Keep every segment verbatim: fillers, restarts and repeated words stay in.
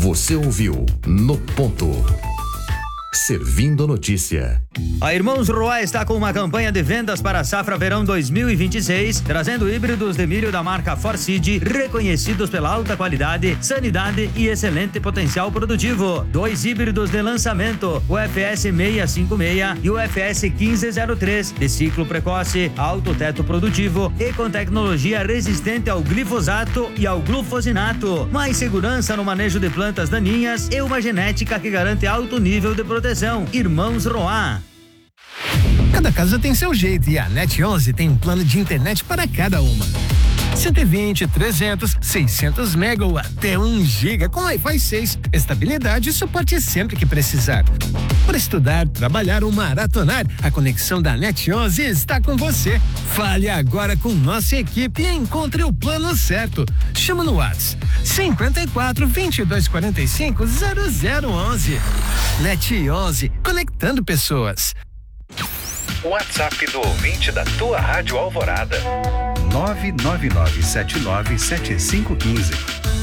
Você ouviu No Ponto. Servindo a notícia. A Irmãos Roá está com uma campanha de vendas para a safra verão dois mil e vinte e seis, trazendo híbridos de milho da marca Forsyth, reconhecidos pela alta qualidade, sanidade e excelente potencial produtivo. Dois híbridos de lançamento, o F S seiscentos e cinquenta e seis e o F S quinze zero três, de ciclo precoce, alto teto produtivo e com tecnologia resistente ao glifosato e ao glufosinato. Mais segurança no manejo de plantas daninhas e uma genética que garante alto nível de proteção. Irmãos Roá. Cada casa tem seu jeito e a Net onze tem um plano de internet para cada uma. cento e vinte, trezentos, seiscentos mega ou até um giga com Wi-Fi seis. Estabilidade e suporte sempre que precisar. Para estudar, trabalhar ou maratonar, a conexão da Net onze está com você. Fale agora com nossa equipe e encontre o plano certo. Chama no WhatsApp cinquenta e quatro, vinte e dois, quarenta e cinco, zero zero onze. Net onze, conectando pessoas. WhatsApp do ouvinte da tua Rádio Alvorada. nove nove nove sete nove sete cinco um cinco.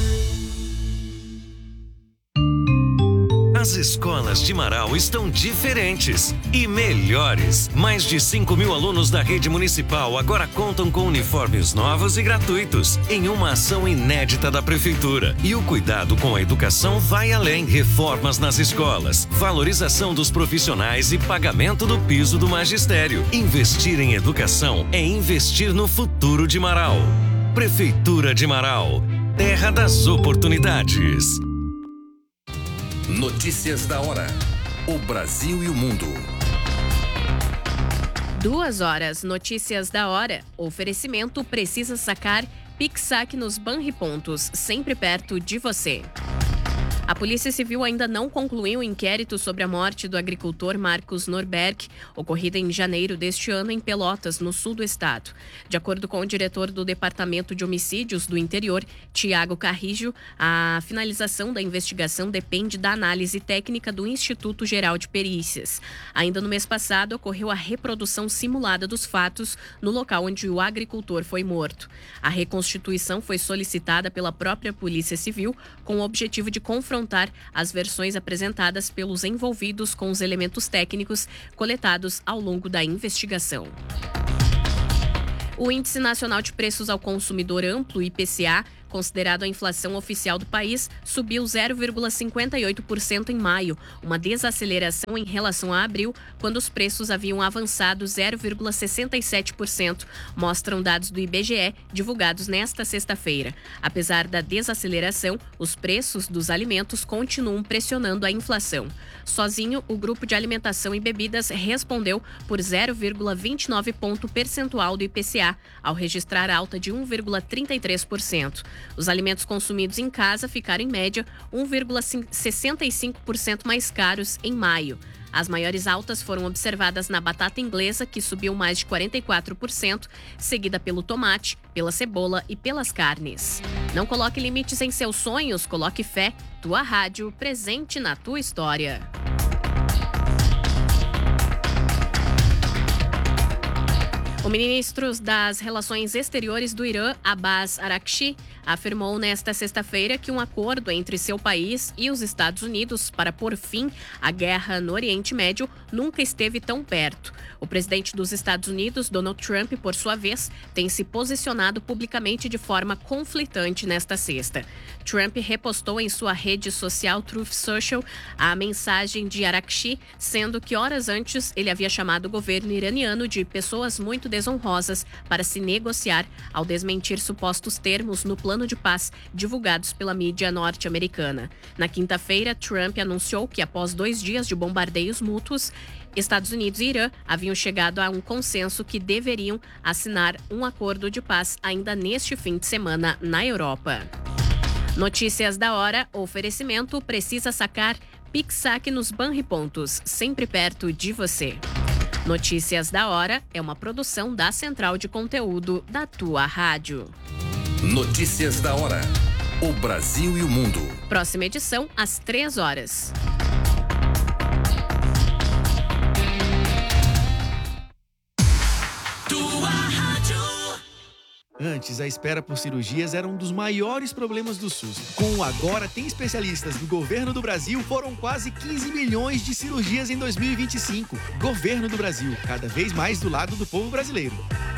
As escolas de Marau estão diferentes e melhores. Mais de cinco mil alunos da rede municipal agora contam com uniformes novos e gratuitos, em uma ação inédita da Prefeitura. E o cuidado com a educação vai além. Reformas nas escolas, valorização dos profissionais e pagamento do piso do magistério. Investir em educação é investir no futuro de Marau. Prefeitura de Marau, terra das oportunidades. Notícias da hora. O Brasil e o mundo. Duas horas, notícias da hora. Oferecimento precisa sacar Pix-Saque nos Banripontos, sempre perto de você. A Polícia Civil ainda não concluiu o inquérito sobre a morte do agricultor Marcos Norberg, ocorrida em janeiro deste ano em Pelotas, no sul do estado. De acordo com o diretor do Departamento de Homicídios do Interior, Tiago Carrijo, a finalização da investigação depende da análise técnica do Instituto Geral de Perícias. Ainda no mês passado, ocorreu a reprodução simulada dos fatos no local onde o agricultor foi morto. A reconstituição foi solicitada pela própria Polícia Civil com o objetivo de confrontar as versões apresentadas pelos envolvidos com os elementos técnicos coletados ao longo da investigação. O Índice Nacional de Preços ao Consumidor Amplo, I P C A, considerado a inflação oficial do país, subiu zero vírgula cinquenta e oito por cento em maio, uma desaceleração em relação a abril, quando os preços haviam avançado zero vírgula sessenta e sete por cento, mostram dados do I B G E divulgados nesta sexta-feira. Apesar da desaceleração, os preços dos alimentos continuam pressionando a inflação. Sozinho, o grupo de alimentação e bebidas respondeu por zero vírgula vinte e nove ponto percentual do I P C A, ao registrar alta de um vírgula trinta e três por cento. Os alimentos consumidos em casa ficaram, em média, um vírgula sessenta e cinco por cento mais caros em maio. As maiores altas foram observadas na batata inglesa, que subiu mais de quarenta e quatro por cento, seguida pelo tomate, pela cebola e pelas carnes. Não coloque limites em seus sonhos, coloque fé. Tua rádio, presente na tua história. O ministro das Relações Exteriores do Irã, Abbas Araghchi, afirmou nesta sexta-feira que um acordo entre seu país e os Estados Unidos para pôr fim à guerra no Oriente Médio nunca esteve tão perto. O presidente dos Estados Unidos, Donald Trump, por sua vez, tem se posicionado publicamente de forma conflitante nesta sexta. Trump repostou em sua rede social Truth Social a mensagem de Araghchi, sendo que horas antes ele havia chamado o governo iraniano de pessoas muito desonrosas para se negociar, ao desmentir supostos termos no plano de paz divulgados pela mídia norte-americana. Na quinta-feira, Trump anunciou que, após dois dias de bombardeios mútuos, Estados Unidos e Irã haviam chegado a um consenso que deveriam assinar um acordo de paz ainda neste fim de semana na Europa. Notícias da hora, oferecimento precisa sacar Pix-Saque nos Banripontos, sempre perto de você. Notícias da hora é uma produção da Central de Conteúdo da tua rádio. Notícias da hora. O Brasil e o mundo. Próxima edição às três horas. Antes, a espera por cirurgias era um dos maiores problemas do SUS. Com o Agora Tem Especialistas do Governo do Brasil, foram quase quinze milhões de cirurgias em dois mil e vinte e cinco. Governo do Brasil, cada vez mais do lado do povo brasileiro.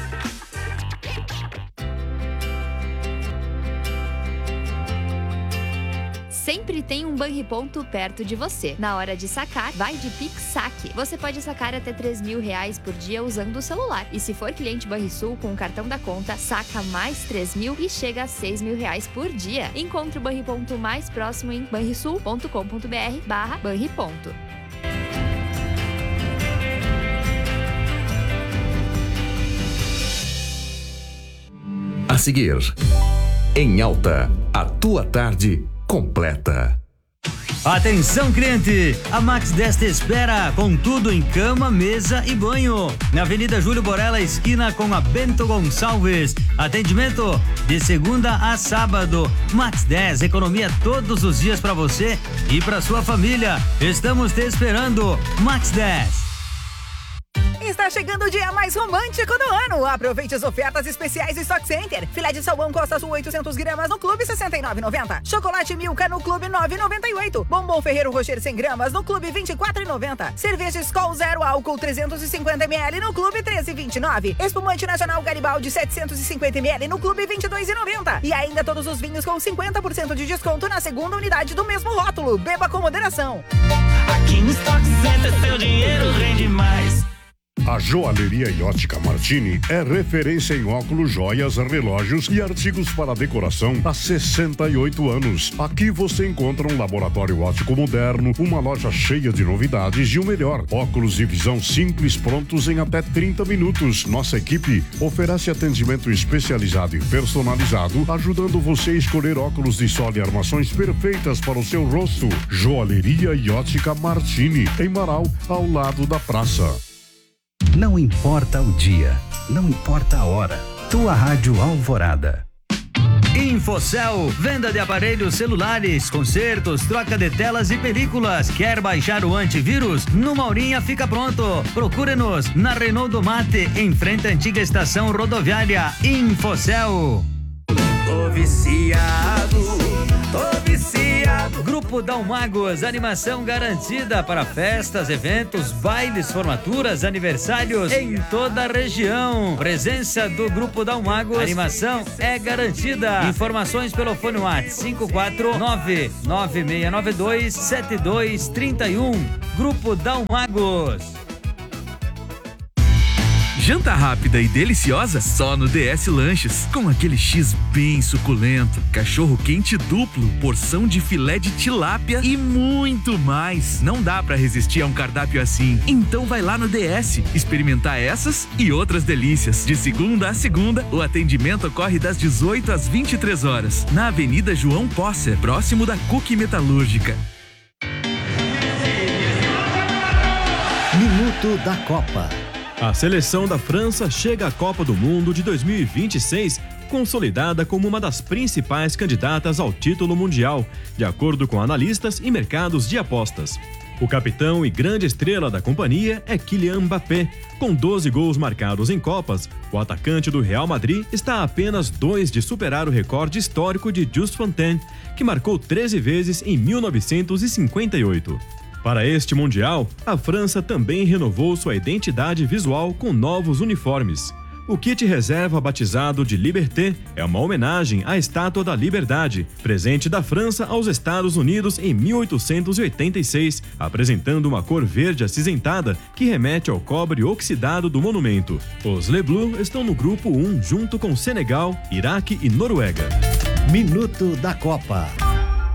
Sempre tem um Banriponto perto de você. Na hora de sacar, vai de Pix Saque. Você pode sacar até três mil reais por dia usando o celular. E se for cliente Banrisul com o cartão da conta, saca mais três mil e chega a seis mil reais por dia. Encontre o Banriponto mais próximo em banrisul ponto com ponto br barra Banriponto. A seguir, em alta, a tua tarde completa. Atenção, cliente! A Max dez te espera com tudo em cama, mesa e banho. Na Avenida Júlio Borella, esquina com a Bento Gonçalves. Atendimento de segunda a sábado. Max dez, economia todos os dias para você e para sua família. Estamos te esperando. Max dez. Está chegando o dia mais romântico do ano. Aproveite as ofertas especiais do Stock Center. Filé de salmão Costa Sul oitocentos gramas no Clube sessenta e nove reais e noventa centavos. Chocolate Milka no Clube nove reais e noventa e oito centavos. Bombom Ferreiro Rocher cem gramas no Clube vinte e quatro reais e noventa centavos. Cerveja Skol Zero Álcool trezentos e cinquenta mililitros no Clube treze reais e vinte e nove centavos. Espumante Nacional Garibaldi setecentos e cinquenta mililitros no Clube vinte e dois reais e noventa centavos. E ainda todos os vinhos com cinquenta por cento de desconto na segunda unidade do mesmo rótulo. Beba com moderação. Aqui no Stock Center seu dinheiro rende mais. A Joalheria e Ótica Martini é referência em óculos, joias, relógios e artigos para decoração há sessenta e oito anos. Aqui você encontra um laboratório óptico moderno, uma loja cheia de novidades e o melhor, óculos de visão simples prontos em até trinta minutos. Nossa equipe oferece atendimento especializado e personalizado, ajudando você a escolher óculos de sol e armações perfeitas para o seu rosto. Joalheria e Ótica Martini, em Marau, ao lado da praça. Não importa o dia, não importa a hora. Tua Rádio Alvorada. Infocel, venda de aparelhos celulares, consertos, troca de telas e películas. Quer baixar o antivírus? No Maurinha fica pronto. Procure-nos na Renault do Mate, em frente à antiga estação rodoviária. Infocel. Tô viciado, tô viciado. Grupo Dalmagos, animação garantida para festas, eventos, bailes, formaturas, aniversários em toda a região. Presença do Grupo Dalmagos, animação é garantida. Informações pelo fone WhatsApp cinco quatro nove nove seis nove dois sete dois três um. Grupo Dalmagos. Janta rápida e deliciosa só no D S Lanches, com aquele X bem suculento, cachorro quente duplo, porção de filé de tilápia e muito mais. Não dá pra resistir a um cardápio assim. Então vai lá no D S experimentar essas e outras delícias. De segunda a segunda, o atendimento ocorre das dezoito às vinte e três horas, na Avenida João Posser, próximo da Cuque Metalúrgica. Minuto da Copa. A seleção da França chega à Copa do Mundo de dois mil e vinte e seis consolidada como uma das principais candidatas ao título mundial, de acordo com analistas e mercados de apostas. O capitão e grande estrela da companhia é Kylian Mbappé. Com doze gols marcados em Copas, o atacante do Real Madrid está a apenas dois de superar o recorde histórico de Just Fontaine, que marcou treze vezes em mil novecentos e cinquenta e oito. Para este Mundial, a França também renovou sua identidade visual com novos uniformes. O kit reserva batizado de Liberté é uma homenagem à Estátua da Liberdade, presente da França aos Estados Unidos em mil oitocentos e oitenta e seis, apresentando uma cor verde acinzentada que remete ao cobre oxidado do monumento. Os Le Bleus estão no grupo um junto com Senegal, Iraque e Noruega. Minuto da Copa.